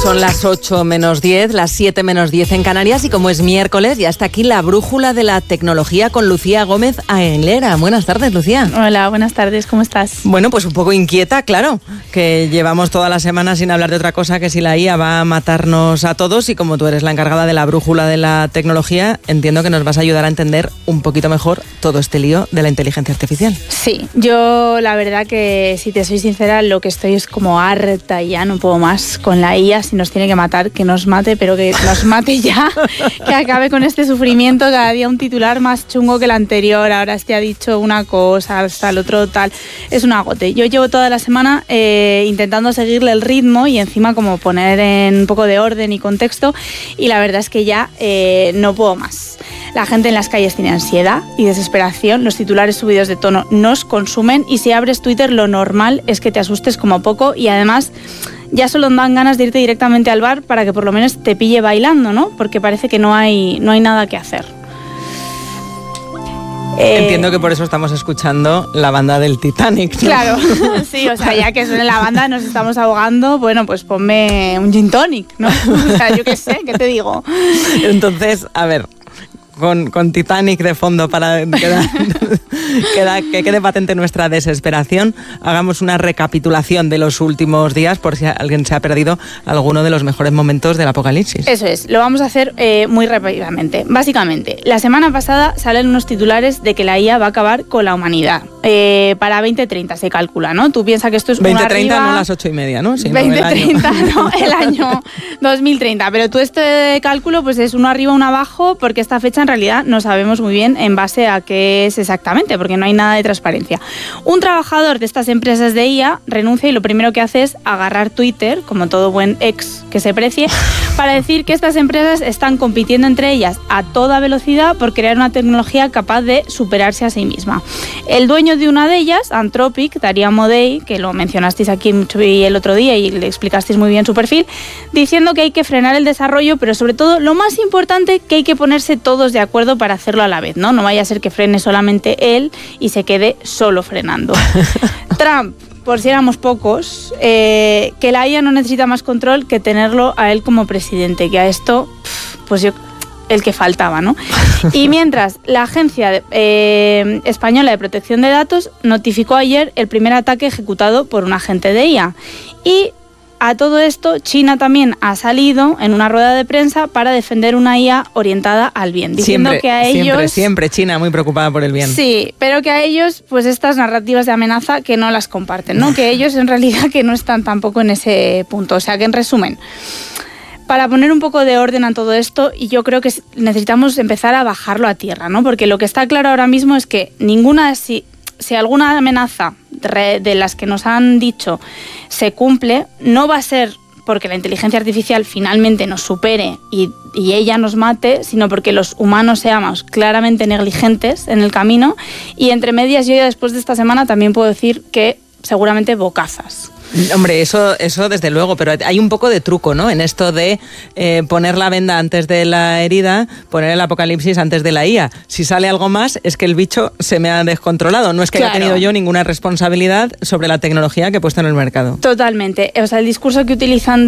Son las 8 menos 10, las 7 menos 10 en Canarias, y como es miércoles, ya está aquí la brújula de la tecnología con Lucía Gómez Aguilera. Buenas tardes, Lucía. Hola, buenas tardes, ¿cómo estás? Bueno, pues un poco inquieta, claro, que llevamos toda la semana sin hablar de otra cosa que si la IA va a matarnos a todos, y como tú eres la encargada de la brújula de la tecnología, entiendo que nos vas a ayudar a entender un poquito mejor todo este lío de la inteligencia artificial. Sí, yo la verdad que, si te soy sincera, lo que estoy es como harta ya, no puedo más con la IA. Si nos tiene que matar, que nos mate, pero que nos mate ya, que acabe con este sufrimiento. Cada día un titular más chungo que el anterior, ahora este ha dicho una cosa, hasta el otro tal, es un agote. Yo llevo toda la semana intentando seguirle el ritmo y encima como poner en un poco de orden y contexto, y la verdad es que ya no puedo más. La gente en las calles tiene ansiedad y desesperación, los titulares subidos de tono nos consumen, y si abres Twitter lo normal es que te asustes como poco, y además ya solo dan ganas de irte directamente al bar para que por lo menos te pille bailando, ¿no? Porque parece que no hay nada que hacer. Entiendo que por eso estamos escuchando la banda del Titanic, ¿no? Claro, sí, o sea, ya que suene la banda, nos estamos ahogando, bueno, pues ponme un gin tonic, ¿no? O sea, yo qué sé, ¿qué te digo? Entonces, a ver, con Titanic de fondo para que quede patente nuestra desesperación, hagamos una recapitulación de los últimos días por si alguien se ha perdido alguno de los mejores momentos del apocalipsis. Eso es, lo vamos a hacer muy rápidamente. Básicamente, la semana pasada salen unos titulares de que la IA va a acabar con la humanidad. Para 2030 se calcula, ¿no? Tú piensas que esto es 2030, no las 8:30, ¿no? Sino 2030, no, el año 2030. Pero tú este cálculo pues es uno arriba, uno abajo, porque esta fecha en realidad no sabemos muy bien en base a qué es exactamente, porque no hay nada de transparencia. Un trabajador de estas empresas de IA renuncia y lo primero que hace es agarrar Twitter, como todo buen ex que se precie, para decir que estas empresas están compitiendo entre ellas a toda velocidad por crear una tecnología capaz de superarse a sí misma. El dueño de una de ellas, Anthropic, Daria Modei, que lo mencionasteis aquí mucho el otro día y le explicasteis muy bien su perfil, diciendo que hay que frenar el desarrollo, pero sobre todo, lo más importante, que hay que ponerse todos de acuerdo para hacerlo a la vez, ¿no? No vaya a ser que frene solamente él y se quede solo frenando. Trump, por si éramos pocos, que la IA no necesita más control que tenerlo a él como presidente, que a esto, pues yo, el que faltaba, ¿no? Y mientras, la Agencia Española de Protección de Datos notificó ayer el primer ataque ejecutado por un agente de IA. Y a todo esto, China también ha salido en una rueda de prensa para defender una IA orientada al bien, diciendo que a ellos... Siempre China muy preocupada por el bien. Sí, pero que a ellos, pues estas narrativas de amenaza que no las comparten, ¿no? Que ellos en realidad que no están tampoco en ese punto. O sea, que en resumen, para poner un poco de orden a todo esto, y yo creo que necesitamos empezar a bajarlo a tierra, ¿no? Porque lo que está claro ahora mismo es que si alguna amenaza de las que nos han dicho se cumple, no va a ser porque la inteligencia artificial finalmente nos supere y ella nos mate, sino porque los humanos seamos claramente negligentes en el camino. Y entre medias, yo ya después de esta semana también puedo decir que seguramente bocazas. Hombre, eso desde luego, pero hay un poco de truco, ¿no? En esto de poner la venda antes de la herida, poner el apocalipsis antes de la IA. Si sale algo más, es que el bicho se me ha descontrolado. No es que haya tenido yo ninguna responsabilidad sobre la tecnología que he puesto en el mercado. Totalmente. O sea, el discurso que utilizan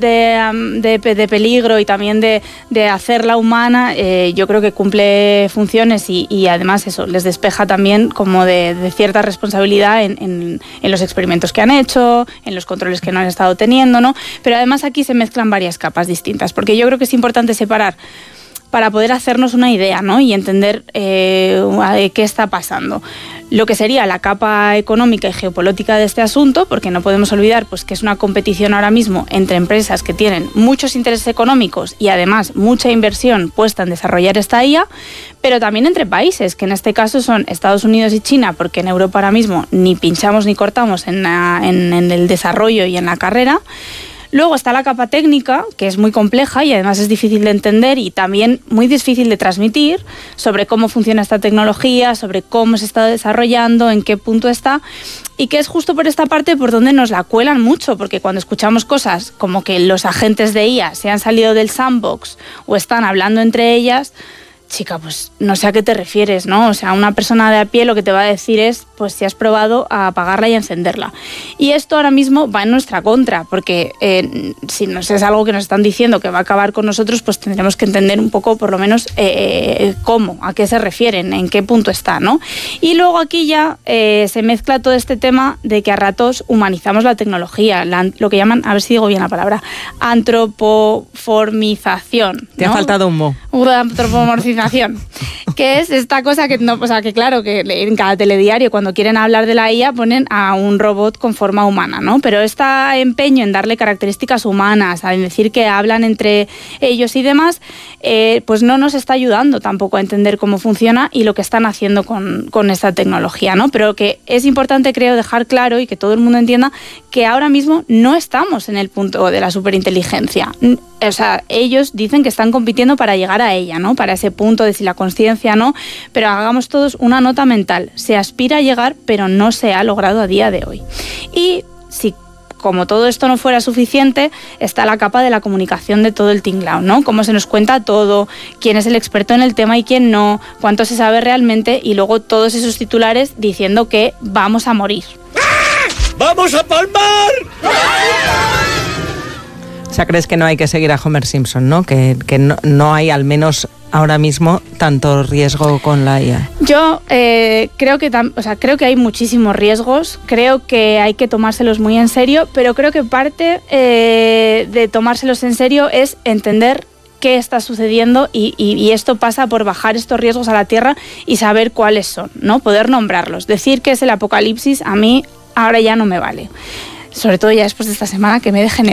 de peligro y también de hacerla humana, yo creo que cumple funciones y además eso, les despeja también como de cierta responsabilidad en los experimentos que han hecho, en los controles que no han estado teniendo, ¿no? Pero además aquí se mezclan varias capas distintas, porque yo creo que es importante separar para poder hacernos una idea, ¿no? Y entender qué está pasando. Lo que sería la capa económica y geopolítica de este asunto, porque no podemos olvidar pues, que es una competición ahora mismo entre empresas que tienen muchos intereses económicos y además mucha inversión puesta en desarrollar esta IA, pero también entre países, que en este caso son Estados Unidos y China, porque en Europa ahora mismo ni pinchamos ni cortamos en el desarrollo y en la carrera. Luego está la capa técnica, que es muy compleja y además es difícil de entender y también muy difícil de transmitir, sobre cómo funciona esta tecnología, sobre cómo se está desarrollando, en qué punto está, y que es justo por esta parte por donde nos la cuelan mucho, porque cuando escuchamos cosas como que los agentes de IA se han salido del sandbox o están hablando entre ellas, chica, pues no sé a qué te refieres, ¿no? O sea, una persona de a pie lo que te va a decir es, pues si has probado a apagarla y encenderla. Y esto ahora mismo va en nuestra contra, porque si no es algo que nos están diciendo que va a acabar con nosotros, pues tendremos que entender un poco, por lo menos, cómo, a qué se refieren, en qué punto está, ¿no? Y luego aquí ya se mezcla todo este tema de que a ratos humanizamos la tecnología, lo que llaman, a ver si digo bien la palabra, antropoformización, ¿no? Te ha faltado un mo. Antropomorfización, que es esta cosa que no, o sea, que claro, que en cada telediario cuando quieren hablar de la IA ponen a un robot con forma humana, ¿no? Pero este empeño en darle características humanas, en decir que hablan entre ellos y demás, pues no nos está ayudando tampoco a entender cómo funciona y lo que están haciendo con esta tecnología, ¿no? Pero que es importante, creo, dejar claro y que todo el mundo entienda que ahora mismo no estamos en el punto de la superinteligencia. O sea, ellos dicen que están compitiendo para llegar a ella, ¿no? Para ese punto de si la conciencia, ¿no? Pero hagamos todos una nota mental. Se aspira a llegar, pero no se ha logrado a día de hoy. Y si como todo esto no fuera suficiente, está la capa de la comunicación de todo el tinglao, ¿no? Cómo se nos cuenta todo, quién es el experto en el tema y quién no, cuánto se sabe realmente y luego todos esos titulares diciendo que vamos a morir. ¡Vamos a palmar! O sea, ¿crees que no hay que seguir a Homer Simpson, no? Que no hay, al menos ahora mismo, tanto riesgo con la IA. Yo creo que hay muchísimos riesgos, creo que hay que tomárselos muy en serio, pero creo que parte de tomárselos en serio es entender qué está sucediendo y esto pasa por bajar estos riesgos a la tierra y saber cuáles son, ¿no? Poder nombrarlos. Decir que es el apocalipsis a mí ahora ya no me vale. Sobre todo ya después de esta semana que me he degenerado.